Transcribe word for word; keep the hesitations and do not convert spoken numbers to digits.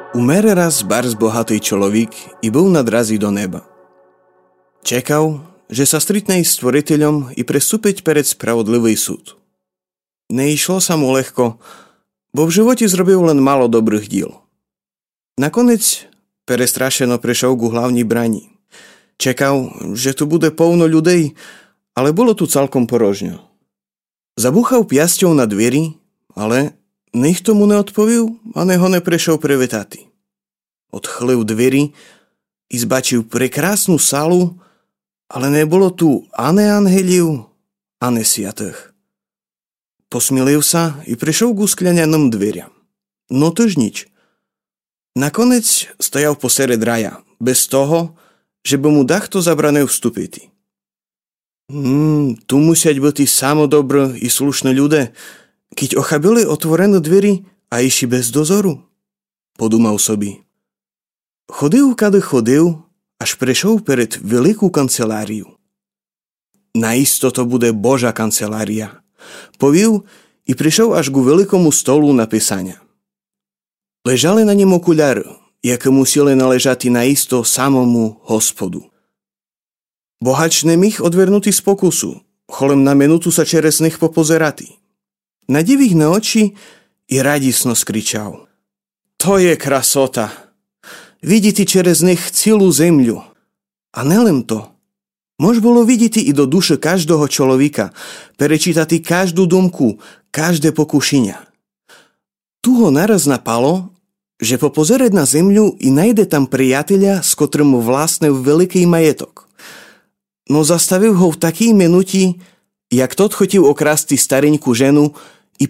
Umer raz barz bohatý človek i bol na drazi do neba. Čekal, že sa stretne s stvoriteľom i prestúpiť pred spravodlivý súd. Neišlo sa mu ľahko, bo v živote zrobil len málo dobrých diel. Nakoniec prestrašeno prešiel ku hlavní brani. Čekal, že tu bude polno ľudí, ale bolo tu celkom porožňo. Zabúchal piasťou na dveri, ale nikto mu neodpovil a neho neprešiel privítatý. Odchlil dveri i zbačil prekrásnu salu, ale nebolo tu ani anheliu, ani sviatých. Posmilil sa i prišiel ku sklenenom dveriam. No tož nič. Nakoniec stojal posred raja, bez toho, že by mu dachto zabranil vstúpiť. Hmm, tu musia byť samodobr i slušné ľudia, keď ochabili otvorené dveri a išli bez dozoru. Podúmal sobi. Chodil, kade chodil, až prešiel pred veľkú kanceláriu. Naisto to bude Božá kancelária. Povil i prišiel až ku veľkému stolu na písania. Ležali na ním okuliare, jaké museli naležati naisto samomu Hospodu. Bohač nemých odvernutý z pokusu, cholem na minútu sa čeres nech popozerati. Na divých na oči i radisno skričal. To je krasota. Vidíte čeres nech celú zemľu. A nelem to. Mož bolo vidíte i do duše každého človeka, prečítati každú dumku, každé pokušenia. Tu ho naraz napalo, že popozerať na zemľu i najde tam priateľa, s ktorým mu vlastne veľký majetok. No zastavil ho v takej minúti, jak tot chotil okrasti stareňku ženu,